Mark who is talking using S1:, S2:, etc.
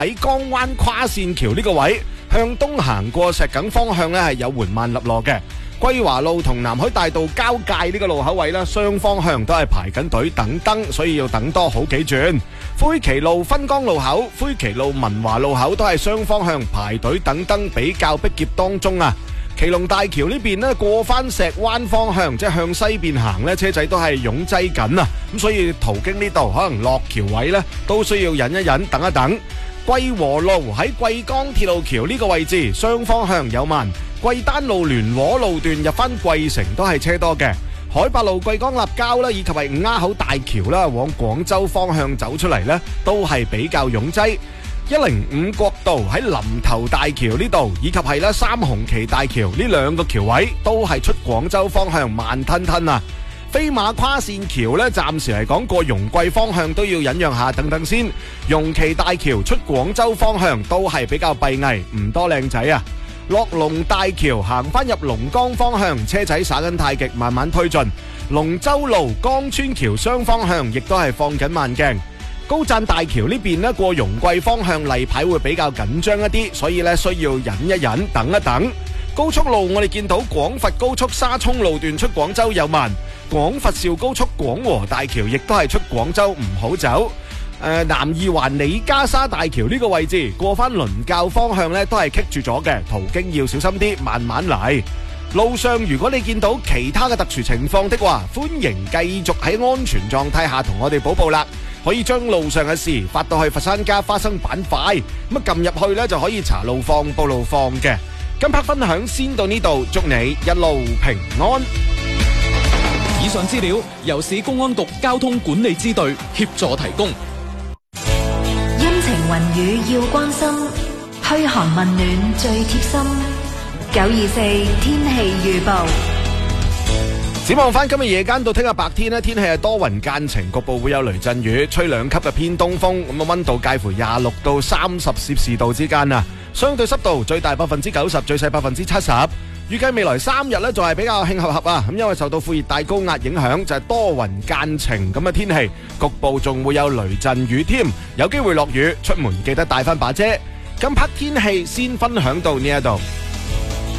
S1: 喺江灣跨線橋呢個位向東行過石梗方向呢係有緩慢立落嘅。歸華路同南海大道交界呢個路口位呢，雙方向都係排緊隊等燈，所以要等多好幾轉。灰旗路分江路口、灰旗路文華路口都係雙方向排隊等燈，比較逼夾當中啊。奇龍大橋呢邊呢，過翻石灣方向，即係向西邊行呢，車仔都係擁擠緊啊。咁所以途經呢度可能落橋位呢，都需要忍一忍，等一等。貴和路喺貴江鐵路橋呢個位置，雙方向有慢。貴丹路聯和路段入翻貴城都係車多嘅。海八路貴江立交啦，以及係五丫口大橋啦，往廣州方向走出嚟呢，都係比較擁擠。105國道喺林頭大橋呢度，以及係咧三紅旗大橋呢兩個橋位，都係出廣州方向慢吞吞啊！飛馬跨線橋呢，暫時嚟講過容桂方向都要忍讓下，等等先。容旗大橋出廣州方向都係比較閉翳，唔多靚仔啊！落龍大橋行翻入龍崗方向，車仔耍緊太極，慢慢推進。龍舟路江村橋雙方向亦都係放緊慢鏡。高贊大橋呢邊呢，過容桂方向例牌會比較緊張一啲，所以呢需要忍一忍，等一等。高速路我哋見到廣佛高速沙涌路段出廣州有慢，廣佛肇高速廣和大橋亦都係出廣州唔好走。南二環李家沙大橋呢個位置過翻倫教方向呢，都係棘住咗嘅，途經要小心啲，慢慢嚟。路上如果你見到其他嘅特殊情況的話，歡迎繼續喺安全狀態下同我哋補報啦。可以將路上嘅事發到去佛山家花生板塊，咁撳入去呢就可以查路況、報路況嘅。今 part 分享先到呢度，祝你一路平安。
S2: 以上資料由市公安局交通管理支隊協助提供。
S3: 陰晴雲雨要關心，噓寒問暖最貼心。924天氣預報。
S1: 展望翻今日夜間到聽日白天呢，天氣係多雲間晴，局部會有雷陣雨，吹2級嘅偏東風，咁溫度介乎26到30攝氏度之間啊。相對濕度最大90%，最細70%。預計未來3日呢，就係比較慶合合啊，咁因為受到副熱帶高壓影響，就係多雲間晴咁嘅天氣，局部仲會有雷陣雨添，有機會落雨，出門記得帶翻把遮。今 part 天氣先分享到呢一度。